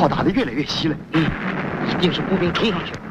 炮打得越来越稀了。 一定是步兵冲上去了。